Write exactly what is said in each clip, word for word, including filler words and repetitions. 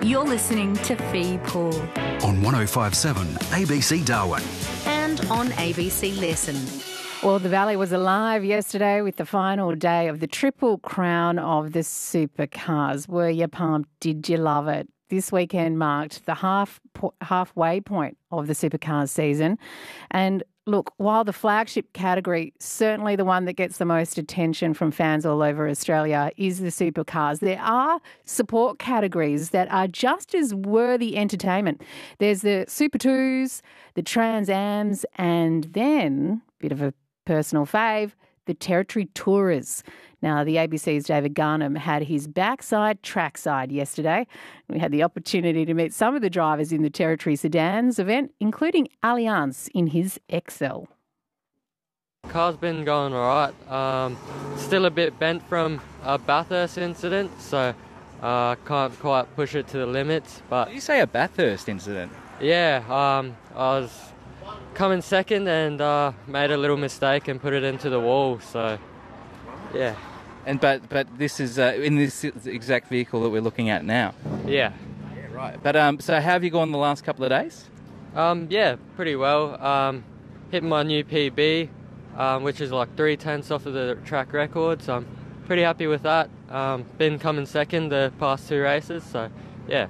You're listening to Fee Paul on one oh five point seven A B C Darwin and on A B C Lesson. Well, the Valley was alive yesterday with the final day of the Triple Crown of the Supercars. Were you pumped? Did you love it? This weekend marked the half po- halfway point of the Supercars season. And look, while the flagship category, certainly the one that gets the most attention from fans all over Australia, is the Supercars, there are support categories that are just as worthy entertainment. There's the Super Twos, the Trans Ams, and then, bit of a personal fave, the Territory Tourers. Now, the A B C's David Garnham had his backside trackside yesterday. We had the opportunity to meet some of the drivers in the Territory Sedans event, including Allianz in his X L. Car's been going all right. Um, still a bit bent from a Bathurst incident, so I uh, can't quite push it to the limits. But did you say a Bathurst incident? Yeah, um, I was coming second and uh, made a little mistake and put it into the wall. So, yeah. And but but this is uh, in this exact vehicle that we're looking at now. Yeah. Yeah, right. But um, so how have you gone the last couple of days? Um, yeah, pretty well. Um, hit my new P B, um, which is like three tenths off of the track record. So I'm pretty happy with that. Um, been coming second the past two races. So, yeah.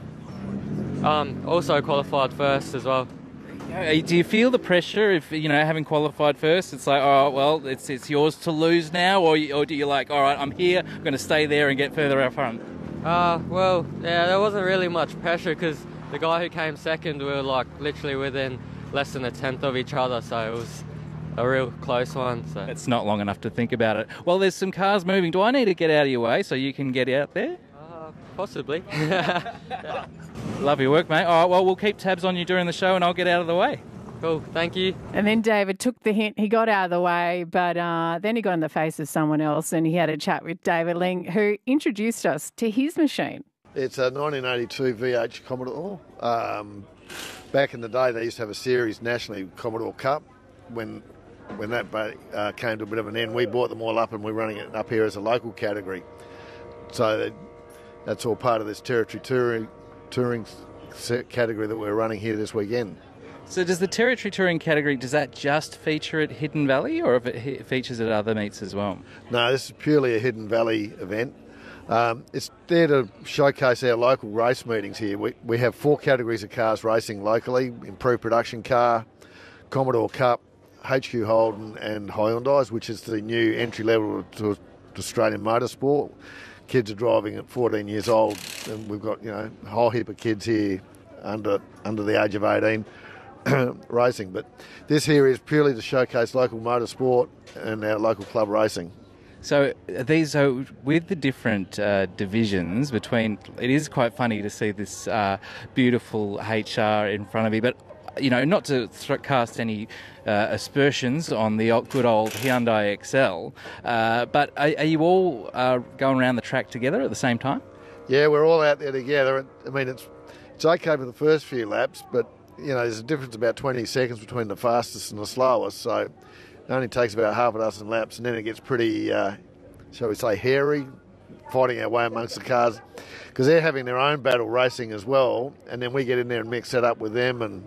Um, also qualified first as well. Do you feel the pressure if, you know, having qualified first, it's like, oh, well, it's it's yours to lose now, or, or do you like, all right, I'm here, I'm going to stay there and get further out front? Uh, well, yeah, there wasn't really much pressure because the guy who came second, we were like literally within less than a tenth of each other, so it was a real close one. So it's not long enough to think about it. Well, there's some cars moving. Do I need to get out of your way so you can get out there? Uh, possibly. Love your work, mate. All right, well, we'll keep tabs on you during the show and I'll get out of the way. Cool, thank you. And then David took the hint. He got out of the way, but uh, then he got in the face of someone else and he had a chat with David Ling, who introduced us to his machine. It's a nineteen eighty-two V H Commodore. Um, back in the day, they used to have a series nationally, Commodore Cup. When when that uh, came to a bit of an end, we bought them all up and we're running it up here as a local category. So that, that's all part of this Territory Touring touring category that we're running here this weekend. So does the Territory Touring category, does that just feature at Hidden Valley or if it features at other meets as well? No, this is purely a Hidden Valley event. Um, it's there to showcase our local race meetings here. We, we have four categories of cars racing locally: improved production car, Commodore Cup, H Q Holden and Hyundais, which is the new entry level to, to Australian motorsport. Kids are driving at fourteen years old, and we've got, you know, a whole heap of kids here under under the age of eighteen racing. But this here is purely to showcase local motorsport and our local club racing. So these are with the different uh, divisions between. It is quite funny to see this uh, beautiful H R in front of you, but you know, not to th- cast any uh, aspersions on the good old Hyundai X L, uh, but are, are you all uh, going around the track together at the same time? Yeah, we're all out there together. I mean, it's it's okay for the first few laps, but you know, there's a difference of about twenty seconds between the fastest and the slowest, so it only takes about half a dozen laps, and then it gets pretty, uh, shall we say, hairy, fighting our way amongst the cars, because they're having their own battle racing as well, and then we get in there and mix that up with them, and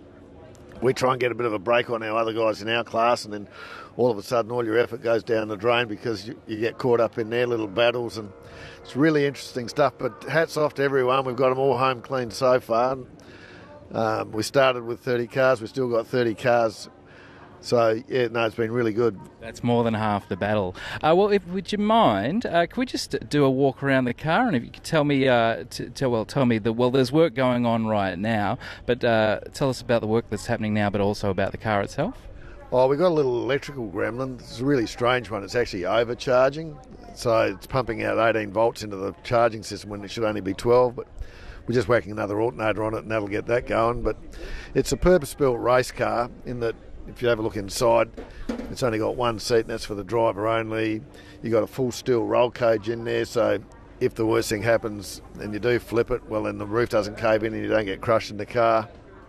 we try and get a bit of a break on our other guys in our class, and then all of a sudden all your effort goes down the drain because you, you get caught up in their little battles, and it's really interesting stuff. But hats off to everyone. We've got them all home clean so far. Um, we started with thirty cars. We've still got thirty cars. So, yeah, no, it's been really good. That's more than half the battle. Uh, well, if would you mind, uh, could we just do a walk around the car, and if you could tell me, uh, t- tell well, tell me that well, there's work going on right now, but uh, tell us about the work that's happening now, but also about the car itself. Oh, we've got a little electrical gremlin. It's a really strange one. It's actually overcharging, so it's pumping out eighteen volts into the charging system when it should only be twelve. But we're just whacking another alternator on it, and that'll get that going. But it's a purpose-built race car in that. If you have a look inside, it's only got one seat, and that's for the driver only. You've got a full steel roll cage in there, so if the worst thing happens and you do flip it, well, then the roof doesn't cave in and you don't get crushed in the car.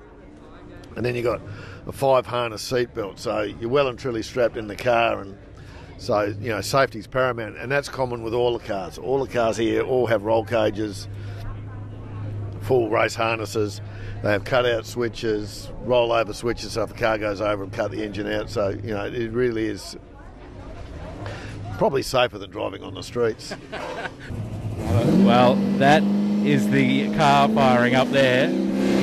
And then you've got a five harness seat belt, so you're well and truly strapped in the car, and so, you know, safety's paramount, and that's common with all the cars. All the cars here all have roll cages, full race harnesses. They have cut-out switches, roll-over switches, so if the car goes over and cut the engine out. So, you know, it really is probably safer than driving on the streets. Well, that is the car firing up there.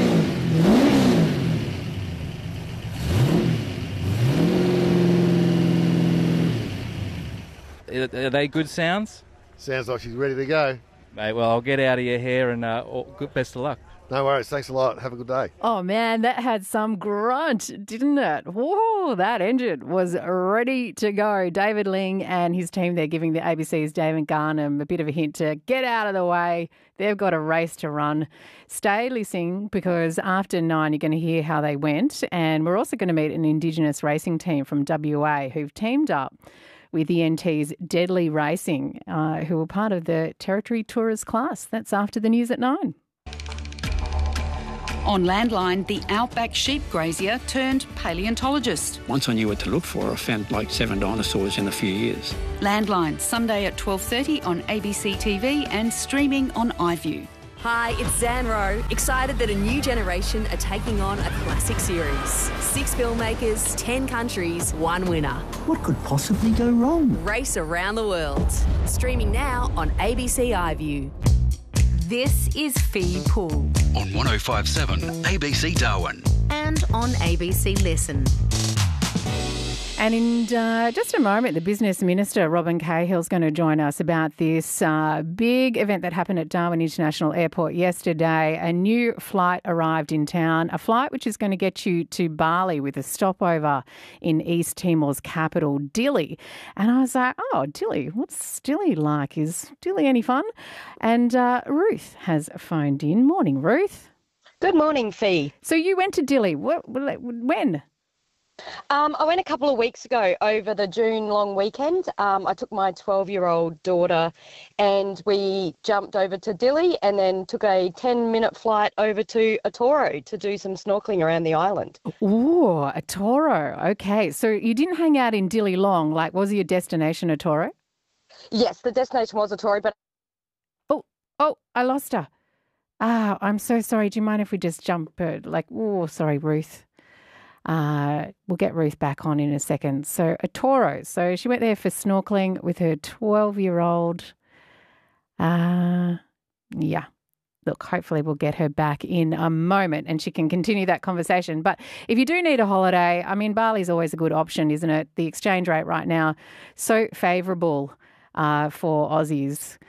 Are they good sounds? Sounds like she's ready to go. Mate, well, I'll get out of your hair and uh, all, good, best of luck. No worries. Thanks a lot. Have a good day. Oh, man, that had some grunt, didn't it? Whoa, that engine was ready to go. David Ling and his team, they're giving the A B C's David Garnham a bit of a hint to get out of the way. They've got a race to run. Stay listening, because after nine, you're going to hear how they went. And we're also going to meet an Indigenous racing team from W A who've teamed up with the N T's Deadly Racing, uh, who were part of the Territory Tourist class. That's after the news at nine. On Landline, the outback sheep grazier turned paleontologist. Once I knew what to look for, I found like seven dinosaurs in a few years. Landline, Sunday at twelve thirty on A B C T V and streaming on iView. Hi, it's Zan Rowe, excited that a new generation are taking on a classic series. Six filmmakers, ten countries, one winner. What could possibly go wrong? Race around the world. Streaming now on A B C iView. This is Fee Pool. On one oh five seven A B C Darwin. And on A B C Listen. And in uh, just a moment, the Business Minister, Robin Cahill, is going to join us about this uh, big event that happened at Darwin International Airport yesterday. A new flight arrived in town, a flight which is going to get you to Bali with a stopover in East Timor's capital, Dili. And I was like, oh, Dili, what's Dili like? Is Dili any fun? And uh, Ruth has phoned in. Morning, Ruth. Good morning, Fee. So you went to Dili. What, when? Um, I went a couple of weeks ago over the June long weekend. Um, I took my twelve-year-old daughter and we jumped over to Dili and then took a ten-minute flight over to Otoro to do some snorkelling around the island. Ooh, Otoro. Okay, so you didn't hang out in Dili long. Like, was your destination Otoro? Yes, the destination was Otoro, but... Oh, oh, I lost her. Ah, I'm so sorry. Do you mind if we just jump, uh, like, oh, sorry, Ruth. Uh, we'll get Ruth back on in a second. So Otoro. So she went there for snorkelling with her twelve-year-old. Uh, yeah. Look, hopefully we'll get her back in a moment and she can continue that conversation. But if you do need a holiday, I mean, Bali's always a good option, isn't it? The exchange rate right now, so favourable uh, for Aussies.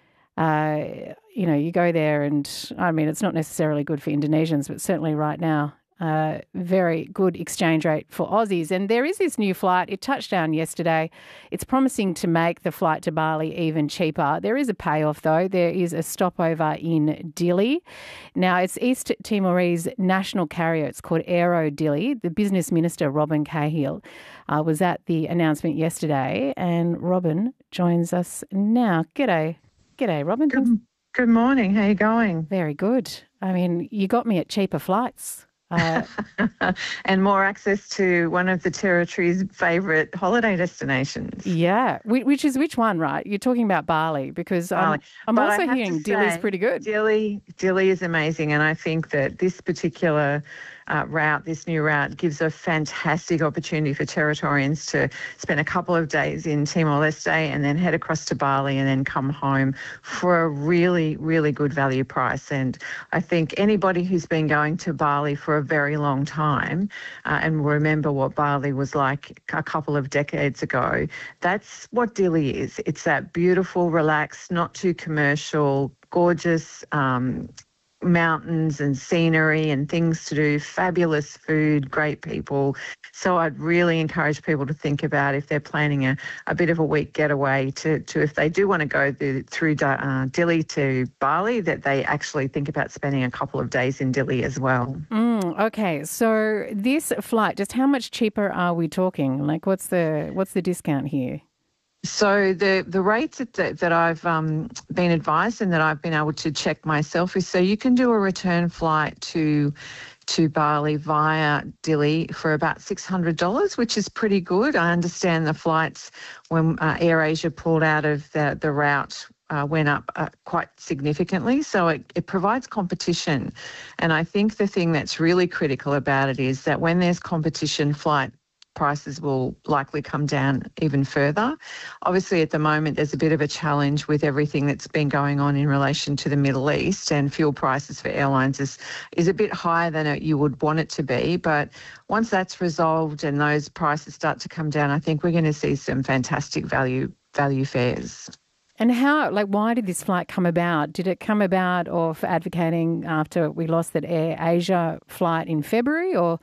Uh, you know, you go there and, I mean, it's not necessarily good for Indonesians, but certainly right now, Uh, very good exchange rate for Aussies. And there is this new flight. It touched down yesterday. It's promising to make the flight to Bali even cheaper. There is a payoff, though. There is a stopover in Dili. Now, it's East Timorese national carrier. It's called Aero Dili. The Business Minister, Robin Cahill, uh, was at the announcement yesterday. And Robin joins us now. G'day. G'day, Robin. Good, good morning. How are you going? Very good. I mean, you got me at cheaper flights. Uh, and more access to one of the Territory's favourite holiday destinations. Yeah, which is which one, right? You're talking about Bali, because um, I'm but also hearing Dili's pretty good. Dili, Dili is amazing, and I think that this particular uh, route, this new route, gives a fantastic opportunity for Territorians to spend a couple of days in Timor-Leste and then head across to Bali and then come home for a really, really good value price. And I think anybody who's been going to Bali for a very long time uh, and remember what Bali was like a couple of decades ago, that's what Dili is. It's that beautiful, relaxed, not too commercial, gorgeous um mountains and scenery and things to do, fabulous food, great people. So I'd really encourage people to think about, if they're planning a, a bit of a week getaway, to, to if they do want to go through, through uh, Dili to Bali, that they actually think about spending a couple of days in Dili as well. Mm, okay, so this flight, just how much cheaper are we talking? Like, what's the what's the discount here? So the, the rates that, that I've um, been advised and that I've been able to check myself is, so you can do a return flight to to Bali via Dili for about six hundred dollars, which is pretty good. I understand the flights when uh, AirAsia pulled out of the, the route uh, went up uh, quite significantly. So it, it provides competition. And I think the thing that's really critical about it is that when there's competition, flight prices will likely come down even further. Obviously, at the moment, there's a bit of a challenge with everything that's been going on in relation to the Middle East, and fuel prices for airlines is, is a bit higher than it, you would want it to be. But once that's resolved and those prices start to come down, I think we're going to see some fantastic value value fares. And how, like, why did this flight come about? Did it come about of advocating after we lost that Air Asia flight in February, or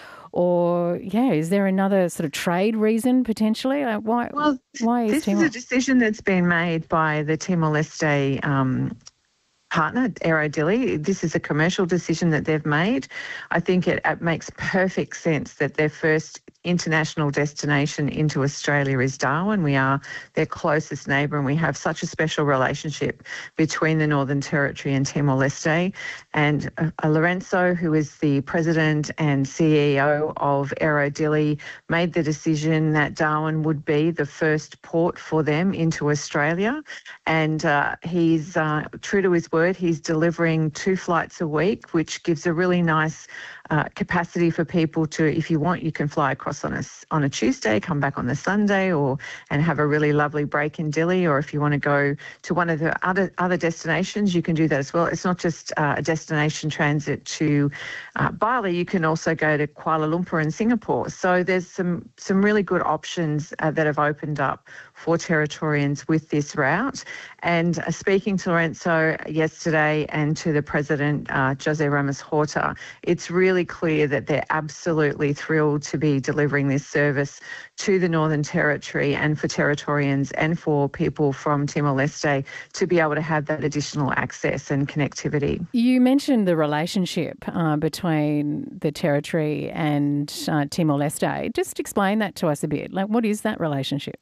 Or, yeah, is there another sort of trade reason potentially? Like why, well, why is this Timor? is a decision that's been made by the Timor-Leste um, partner, Aerodili. This is a commercial decision that they've made. I think it, it makes perfect sense that their first international destination into Australia is Darwin. We are their closest neighbour, and we have such a special relationship between the Northern Territory and Timor-Leste. And uh, Lorenzo, who is the president and C E O of Aerodili, made the decision that Darwin would be the first port for them into Australia. And uh, he's uh, true to his word. He's delivering two flights a week, which gives a really nice Uh, capacity for people to, if you want, you can fly across on a, on a Tuesday, come back on the Sunday, or and have a really lovely break in Dili. Or if you want to go to one of the other other destinations, you can do that as well. It's not just uh, a destination transit to uh, Bali. You can also go to Kuala Lumpur and Singapore. So there's some some really good options uh, that have opened up for Territorians with this route. And uh, speaking to Lorenzo yesterday and to the President, uh, Jose Ramos Horta, it's really clear that they're absolutely thrilled to be delivering this service to the Northern Territory and for Territorians and for people from Timor-Leste to be able to have that additional access and connectivity. You mentioned the relationship uh, between the Territory and uh, Timor-Leste. Just explain that to us a bit. Like, what is that relationship?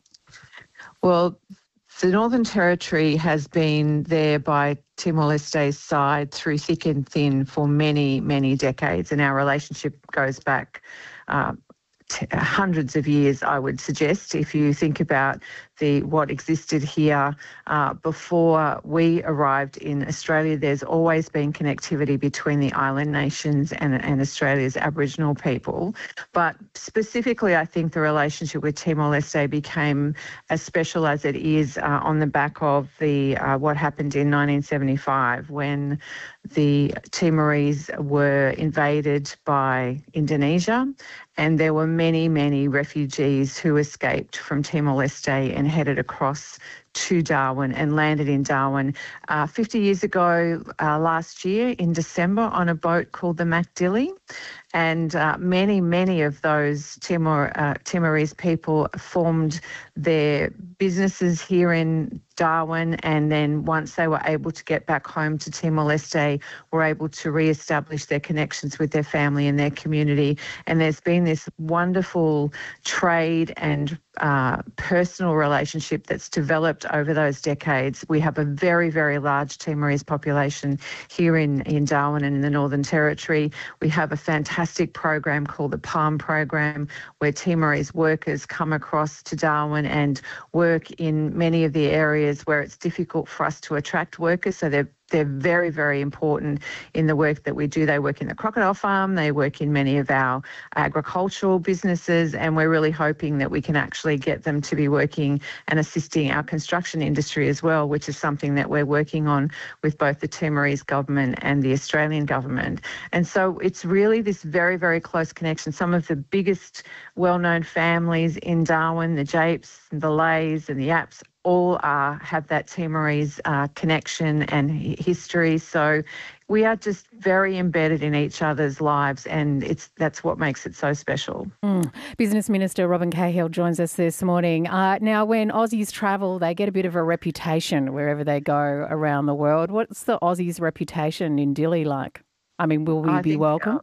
Well, the Northern Territory has been there by Timor-Leste's side through thick and thin for many, many decades, and our relationship goes back uh, t- hundreds of years, I would suggest, if you think about the what existed here uh, before we arrived in Australia. There's always been connectivity between the island nations and, and Australia's Aboriginal people. But specifically, I think the relationship with Timor-Leste became as special as it is uh, on the back of the uh, what happened in nineteen seventy-five when the Timorese were invaded by Indonesia, and there were many, many refugees who escaped from Timor-Leste and headed across to Darwin and landed in Darwin uh, fifty years ago uh, last year in December on a boat called the Macdilly. And uh, many, many of those Timor, uh, Timorese people formed their businesses here in Darwin, and then once they were able to get back home to Timor-Leste, were able to re-establish their connections with their family and their community. And there's been this wonderful trade and uh, personal relationship that's developed over those decades. We have a very, very large Timorese population here in, in Darwin and in the Northern Territory. We have a fantastic program called the PALM program, where Timorese workers come across to Darwin and work in many of the areas where it's difficult for us to attract workers. So they're They're very, very important in the work that we do. They work in the crocodile farm, they work in many of our agricultural businesses, and we're really hoping that we can actually get them to be working and assisting our construction industry as well, which is something that we're working on with both the Timorese government and the Australian government. And so it's really this very, very close connection. Some of the biggest well-known families in Darwin, the Japes, the Lays and the Apps, all are, have that Timorese uh, connection and history. So we are just very embedded in each other's lives, and it's that's what makes it so special. Mm. Business Minister Robin Cahill joins us this morning. Uh, now, when Aussies travel, they get a bit of a reputation wherever they go around the world. What's the Aussies' reputation in Dili like? I mean, will we I be think, welcome? Uh,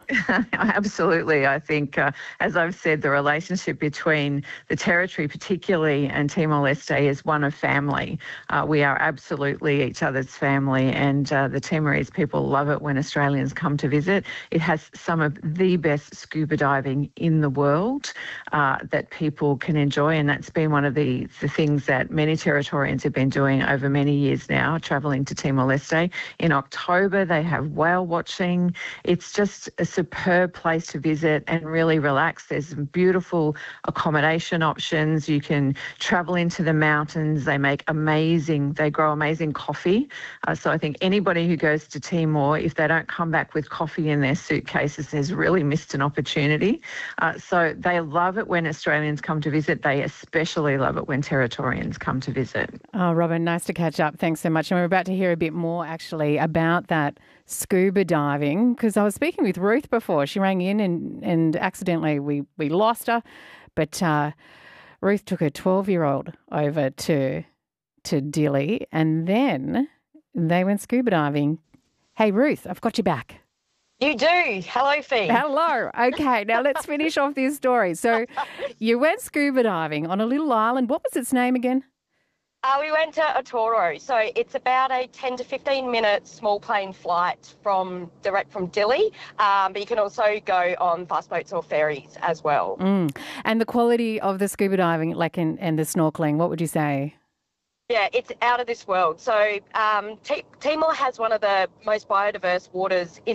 Absolutely. I think, uh, as I've said, the relationship between the Territory particularly and Timor-Leste is one of family. Uh, we are absolutely each other's family, and uh, the Timorese people love it when Australians come to visit. It has some of the best scuba diving in the world uh, that people can enjoy, and that's been one of the, the things that many Territorians have been doing over many years now, travelling to Timor-Leste. In October, they have whale watching. It's just a superb place to visit and really relax. There's some beautiful accommodation options. You can travel into the mountains. They make amazing, they grow amazing coffee. Uh, so I think anybody who goes to Timor, if they don't come back with coffee in their suitcases, has really missed an opportunity. Uh, so they love it when Australians come to visit. They especially love it when Territorians come to visit. Oh, Robin, nice to catch up. Thanks so much. And we're about to hear a bit more actually about that scuba diving, because I was speaking with Ruth before. She rang in and, and accidentally we, we lost her. But uh, Ruth took her twelve-year-old over to to Dili, and then they went scuba diving. Hey, Ruth, I've got you back. You do. Hello, Fee. Hello. Okay, now let's finish off this story. So you went scuba diving on a little island. What was its name again? Uh, we went to Otoro, so it's about a ten to fifteen minute small plane flight from direct from Dili, um, but you can also go on fast boats or ferries as well. Mm. And the quality of the scuba diving, like in, and the snorkeling, what would you say? Yeah, it's out of this world. So um, T- Timor has one of the most biodiverse waters in